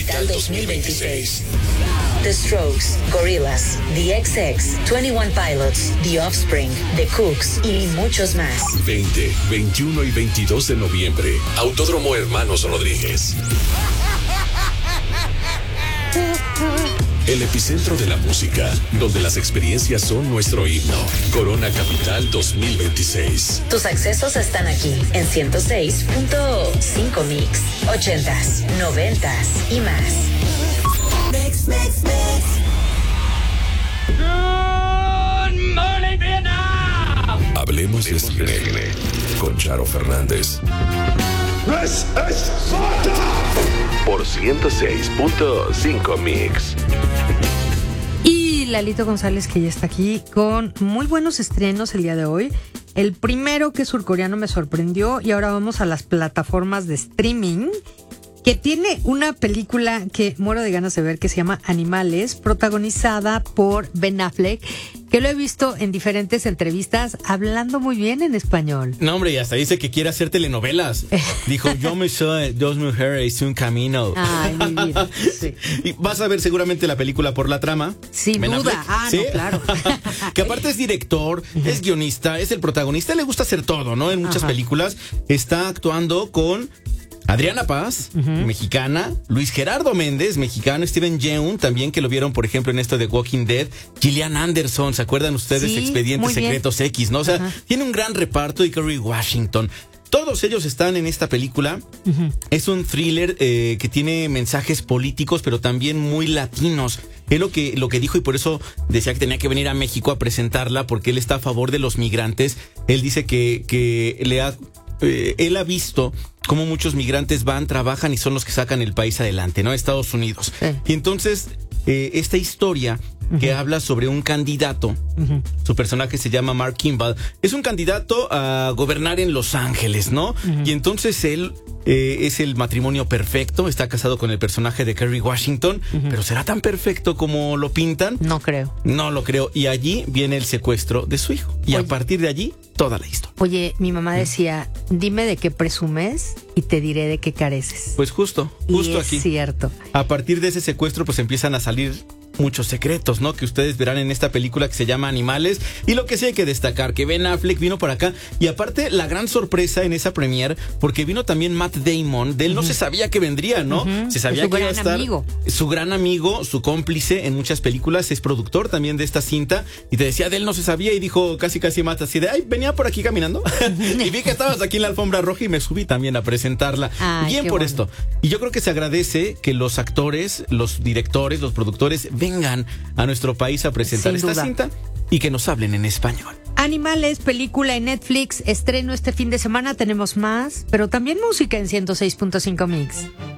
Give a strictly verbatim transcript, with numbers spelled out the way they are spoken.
Capital dos mil veintiséis. The Strokes, Gorillaz, The X X, twenty-one Pilots, The Offspring, The Cooks y muchos más. veinte, veintiuno y veintidós de noviembre. Autódromo Hermanos Rodríguez. El epicentro de la música, donde las experiencias son nuestro himno. Corona Capital dos mil veintiséis. Tus accesos están aquí en ciento seis punto cinco Mix, ochentas, noventas y más. Mix, mix, mix. Good morning, Vietnam. Hablemos de cine con Charo Fernández. ¡Es Esparta! Por ciento seis punto cinco Mix. Y Lalito González, que ya está aquí con muy buenos estrenos el día de hoy. El primero, que es surcoreano, me sorprendió. Y ahora vamos a las plataformas de streaming, que tiene una película que muero de ganas de ver, que se llama Animales, protagonizada por Ben Affleck, que lo he visto en diferentes entrevistas hablando muy bien en español. No, hombre, y hasta dice que quiere hacer telenovelas. Dijo, yo me soy dos mujeres y un camino. Ay, mi vida. Sí. Y vas a ver seguramente la película por la trama. Sin Ben duda. Affleck. Ah, ¿Sí? no, claro. Que aparte es director, uh-huh. es guionista, es el protagonista, le gusta hacer todo, ¿no? En muchas Ajá. películas está actuando con Adriana Paz, uh-huh. mexicana, Luis Gerardo Méndez, mexicano, Steven Yeun, también, que lo vieron, por ejemplo, en esto de Walking Dead, Gillian Anderson, ¿se acuerdan ustedes? Sí, Expedientes Secretos X, ¿no? O sea, uh-huh. tiene un gran reparto, y Kerry Washington. Todos ellos están en esta película. Uh-huh. Es un thriller eh, que tiene mensajes políticos, pero también muy latinos. Es lo que, lo que dijo, y por eso decía que tenía que venir a México a presentarla, porque él está a favor de los migrantes. Él dice que, que le ha... Eh, él ha visto cómo muchos migrantes van, trabajan y son los que sacan el país adelante, ¿no? Estados Unidos. Sí. Y entonces, eh, esta historia uh-huh. que habla sobre un candidato, uh-huh. su personaje se llama Mark Kimball, es un candidato a gobernar en Los Ángeles, ¿no? Uh-huh. Y entonces él eh, es el matrimonio perfecto, está casado con el personaje de Kerry Washington, uh-huh. pero ¿será tan perfecto como lo pintan? No creo. No lo creo. Y allí viene el secuestro de su hijo. Y Oye. a partir de allí, toda la historia. Oye, mi mamá decía, dime de qué presumes y te diré de qué careces. Pues justo, justo y es aquí. Es cierto. A partir de ese secuestro, pues empiezan a salir muchos secretos, ¿no? Que ustedes verán en esta película que se llama Animales. Y lo que sí hay que destacar, que Ben Affleck vino por acá. Y aparte, la gran sorpresa en esa premiere, porque vino también Matt Damon. De él uh-huh. no se sabía que vendría, ¿no? Uh-huh. Se sabía su que iba a estar. Amigo. Su gran amigo, su cómplice en muchas películas. Es productor también de esta cinta. Y te decía, de él no se sabía. Y dijo casi casi Matt así de, ay, venía por aquí caminando. Y vi que estabas aquí en la alfombra roja y me subí también a presentarla. Ay, bien por bueno. esto. Y yo creo que se agradece que los actores, los directores, los productores vengan a nuestro país a presentar Sin esta duda. cinta y que nos hablen en español. Animales, película en Netflix, estreno este fin de semana. Tenemos más, pero también música en ciento seis punto cinco Mix.